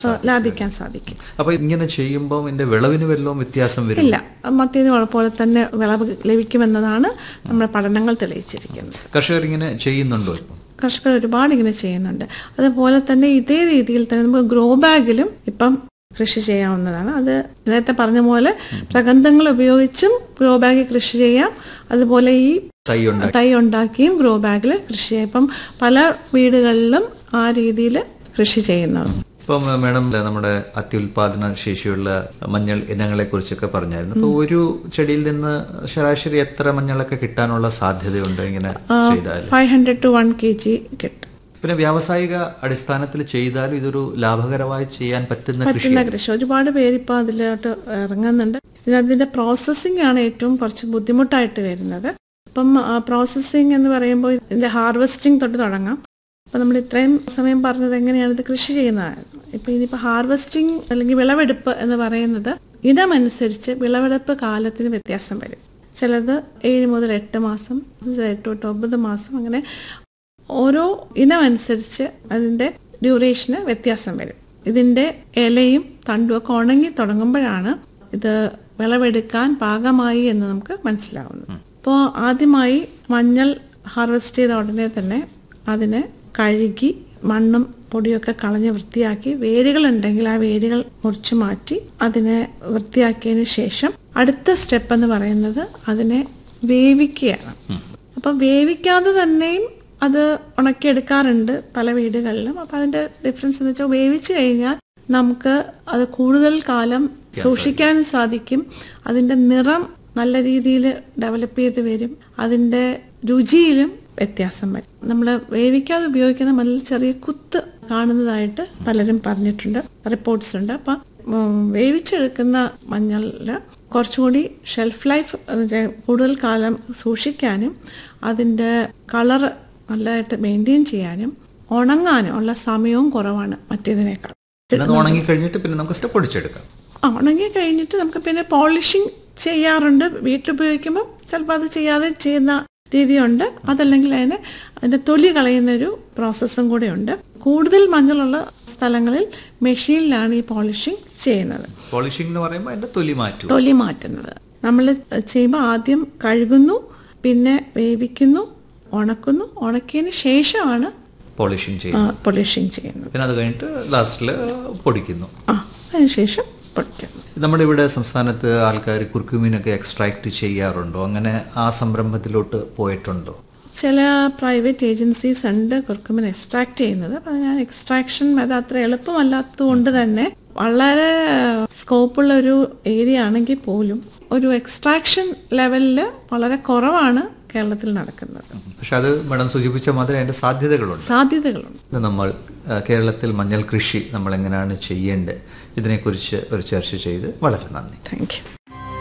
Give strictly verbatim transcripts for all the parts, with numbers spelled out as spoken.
ലാഭിക്കാൻ സാധിക്കും. അപ്പൊ ഇങ്ങനെ ചെയ്യുമ്പോൾ ഇതിന്റെ വിളവിന് വല്ലതും വ്യത്യാസം വരും? ഇല്ല, മറ്റേതിന് പോലെ തന്നെ വിളവ് ലഭിക്കുമെന്നതാണ് നമ്മുടെ പഠനങ്ങൾ തെളിയിച്ചിരിക്കുന്നത്. കർഷകർ ഇങ്ങനെ ചെയ്യുന്നുണ്ടോ? കർഷകർ ഒരുപാട് ഇങ്ങനെ ചെയ്യുന്നുണ്ട്. അതുപോലെ തന്നെ ഇതേ രീതിയിൽ തന്നെ നമുക്ക് ഗ്രോ ബാഗിലും ഇപ്പം കൃഷി ചെയ്യാവുന്നതാണ്. അത് നേരത്തെ പറഞ്ഞ പോലെ പ്രഗന്ധങ്ങൾ ഉപയോഗിച്ചും ഗ്രോ ബാഗിൽ കൃഷി ചെയ്യാം. അതുപോലെ ഈ തൈ ഉണ്ടാക്കിയും ഗ്രോ ബാഗിൽ കൃഷി ചെയ്യാം. ഇപ്പം പല വീടുകളിലും ആ രീതിയിൽ കൃഷി ചെയ്യുന്നതാണ്. ഇപ്പം മാഡം നമ്മുടെ അത്യുൽപാദന ശേഷിയുള്ള മഞ്ഞൾ ഇനങ്ങളെ കുറിച്ചൊക്കെ പറഞ്ഞായിരുന്നു. അപ്പൊ ഒരു ചെടിയിൽ നിന്ന് ശരാശരി എത്ര മഞ്ഞളൊക്കെ കിട്ടാനുള്ള സാധ്യതയുണ്ട് ഇങ്ങനെ ചെയ്താൽ? Five hundred to one K G കിട്ടും. പിന്നെ വ്യാവസായിക അടിസ്ഥാനത്തിൽ ചെയ്താലും ഇതൊരു ലാഭകരമായി ചെയ്യാൻ പറ്റുന്ന പറ്റുന്ന കൃഷി. ഒരുപാട് പേര് ഇപ്പൊ അതിലോട്ട് ഇറങ്ങുന്നുണ്ട്. അതിന്റെ പ്രോസസ്സിംഗ് ആണ് ഏറ്റവും കുറച്ച് ബുദ്ധിമുട്ടായിട്ട് വരുന്നത്. ഇപ്പം പ്രോസസ്സിംഗ് എന്ന് പറയുമ്പോൾ ഇതിന്റെ ഹാർവെസ്റ്റിംഗ് തൊട്ട് തുടങ്ങാം. അപ്പം നമ്മൾ ഇത്രയും സമയം പറഞ്ഞത് എങ്ങനെയാണ് ഇത് കൃഷി ചെയ്യുന്നതായിരുന്നു. ഇപ്പം ഇനിയിപ്പോൾ ഹാർവെസ്റ്റിംഗ് അല്ലെങ്കിൽ വിളവെടുപ്പ് എന്ന് പറയുന്നത് ഇനമനുസരിച്ച് വിളവെടുപ്പ് കാലത്തിന് വ്യത്യാസം വരും. ചിലത് ഏഴ് മുതൽ എട്ട് മാസം, എട്ട് തൊട്ട് ഒമ്പത് മാസം, അങ്ങനെ ഓരോ ഇനമനുസരിച്ച് അതിൻ്റെ ഡ്യൂറേഷന് വ്യത്യാസം വരും. ഇതിൻ്റെ ഇലയും തണ്ടും ഒക്കെ ഉണങ്ങി തുടങ്ങുമ്പോഴാണ് ഇത് വിളവെടുക്കാൻ പാകമായി എന്ന് നമുക്ക് മനസ്സിലാവുന്നത്. അപ്പോൾ ആദ്യമായി മഞ്ഞൾ ഹാർവെസ്റ്റ് ചെയ്ത ഉടനെ തന്നെ അതിനെ കഴുകി മണ്ണും പൊടിയൊക്കെ കളഞ്ഞ് വൃത്തിയാക്കി, വേരുകളുണ്ടെങ്കിൽ ആ വേരുകൾ മുറിച്ചു മാറ്റി അതിനെ വൃത്തിയാക്കിയതിന് ശേഷം അടുത്ത സ്റ്റെപ്പ് എന്ന് പറയുന്നത് അതിനെ വേവിക്കുകയാണ്. അപ്പം വേവിക്കാതെ തന്നെയും അത് ഉണക്കിയെടുക്കാറുണ്ട് പല വീടുകളിലും. അപ്പം അതിന്റെ ഡിഫറൻസ് എന്ന് വെച്ചാൽ വേവിച്ചു കഴിഞ്ഞാൽ നമുക്ക് അത് കൂടുതൽ കാലം സൂക്ഷിക്കാനും സാധിക്കും. അതിന്റെ നിറം നല്ല രീതിയിൽ ഡെവലപ്പ് ചെയ്ത് വരും. അതിന്റെ രുചിയിലും വ്യത്യാസം വരും. നമ്മൾ വേവിക്കാതെ ഉപയോഗിക്കുന്ന മണ്ണിൽ ചെറിയ കുത്ത് കാണുന്നതായിട്ട് പലരും പറഞ്ഞിട്ടുണ്ട്, റിപ്പോർട്ട്സ് ഉണ്ട്. അപ്പം വേവിച്ചെടുക്കുന്ന മഞ്ഞളില് കുറച്ചുകൂടി ഷെൽഫ് ലൈഫ് കൂടുതൽ കാലം സൂക്ഷിക്കാനും അതിൻ്റെ കളർ നല്ലതായിട്ട് മെയിൻറ്റെയിൻ ചെയ്യാനും ഉണങ്ങാനും ഉള്ള സമയവും കുറവാണ് മറ്റേതിനേക്കാൾ. ഉണങ്ങി കഴിഞ്ഞിട്ട് പിന്നെ നമുക്ക് പൊടിച്ചെടുക്കാം. ആ ഉണങ്ങി കഴിഞ്ഞിട്ട് നമുക്ക് പിന്നെ പോളിഷിങ് ചെയ്യാറുണ്ട്. വീട്ടിലുപയോഗിക്കുമ്പോൾ ചിലപ്പോൾ അത് ചെയ്യാതെ ചെയ്യുന്ന രീതിയുണ്ട്. അതല്ലെങ്കിൽ അതിന് അതിന്റെ തൊലി കളയുന്നൊരു പ്രോസസ്സും കൂടെ ഉണ്ട്. കൂടുതൽ മഞ്ഞളുള്ള സ്ഥലങ്ങളിൽ മെഷീനിലാണ് ഈ പോളിഷിംഗ് ചെയ്യുന്നത്. പോളിഷിംഗ് എന്ന് പറയുമ്പോൾ അതിന്റെ തൊലി മാറ്റും തൊലി മാറ്റുന്നത് നമ്മൾ ചെയ്യുമ്പോൾ ആദ്യം കഴുകുന്നു, പിന്നെ വേവിക്കുന്നു, ഉണക്കുന്നു. ഉണക്കിയതിന് ശേഷമാണ് പോളിഷിംഗ് ചെയ്യുന്നത് പോളിഷിംഗ് ചെയ്യുന്നത് പിന്നെ അത് കഴിഞ്ഞിട്ട് ലാസ്റ്റിൽ പൊടിക്കുന്നു. ആ അതിനുശേഷം പൊടിക്കുന്നു. നമ്മുടെ ഇവിടെ സംസ്ഥാനത്ത് ആൾക്കാർ കുർക്കുമീനൊക്കെ എക്സ്ട്രാക്ട് ചെയ്യാറുണ്ടോ? അങ്ങനെ ആ സംരംഭത്തിലോട്ട് പോയിട്ടുണ്ടോ? ചില പ്രൈവറ്റ് ഏജൻസീസ് ഉണ്ട് കുർക്കുമീൻ എക്സ്ട്രാക്ട് ചെയ്യുന്നത്. അപ്പം ഞാൻ എക്സ്ട്രാക്ഷൻ അത് അത്ര എളുപ്പമല്ലാത്തത് കൊണ്ട് തന്നെ വളരെ സ്കോപ്പുള്ള ഒരു ഏരിയ ആണെങ്കിൽ പോലും ഒരു എക്സ്ട്രാക്ഷൻ ലെവലിൽ വളരെ കുറവാണ് കേരളത്തിൽ നടക്കുന്നത്. പക്ഷെ അത് മാഡം സൂചിപ്പിച്ച മാതിരി അതിന്റെ സാധ്യതകളുണ്ട് സാധ്യതകളുണ്ട് നമ്മൾ കേരളത്തിൽ മഞ്ഞൾ കൃഷി നമ്മൾ എങ്ങനെയാണ് ചെയ്യേണ്ടത് ഇതിനെക്കുറിച്ച് ഒരു ചർച്ച ചെയ്ത് വളരെ നന്ദി. Thank you.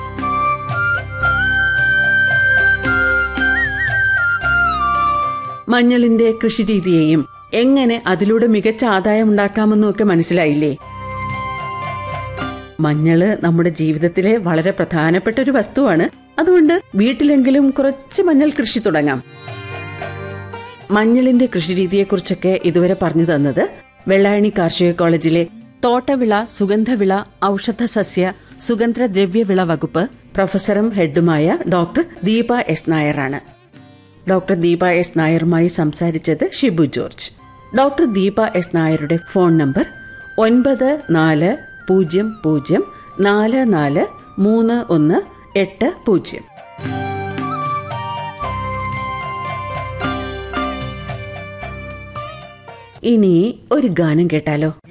മഞ്ഞളിന്റെ കൃഷിരീതിയെയും എങ്ങനെ അതിലൂടെ മികച്ച ആദായം ഉണ്ടാക്കാമെന്നും ഒക്കെ മനസ്സിലായില്ലേ? മഞ്ഞള് നമ്മുടെ ജീവിതത്തിലെ വളരെ പ്രധാനപ്പെട്ട ഒരു വസ്തുവാണ്. അതുകൊണ്ട് വീട്ടിലെങ്കിലും കുറച്ച് മഞ്ഞൾ കൃഷി തുടങ്ങാം. മഞ്ഞളിന്റെ കൃഷിരീതിയെക്കുറിച്ചൊക്കെ ഇതുവരെ പറഞ്ഞു തന്നത് വെള്ളായണി കാർഷിക കോളേജിലെ തോട്ടവിള, സുഗന്ധവിള, ഔഷധ സസ്യ, സുഗന്ധദ്രവ്യവിള വകുപ്പ് പ്രൊഫസറും ഹെഡുമായ ഡോക്ടർ ദീപ എസ് നായരാണ്. ഡോക്ടർ ദീപ എസ് നായരുമായി സംസാരിച്ചത് Shibu George. Doctor Deepa S നായരുടെ ഫോൺ നമ്പർ ഒൻപത് നാല് പൂജ്യം പൂജ്യം നാല് നാല് മൂന്ന് ഒന്ന് എട്ട് പൂജ്യം. ഇനി ഒരു ഗാനം കേട്ടാലോ?